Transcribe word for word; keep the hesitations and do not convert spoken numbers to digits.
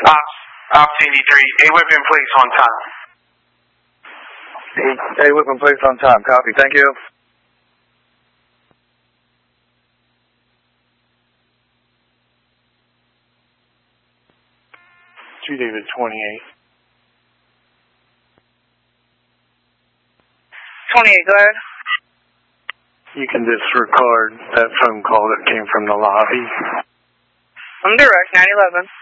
Ops, Ops eighty-three, A-Whipping Police on time. A-Whipping Police on time, copy, thank you. two David twenty-eight. twenty-eight, go ahead. You can disregard that phone call that came from the lobby. I'm direct, nine eleven.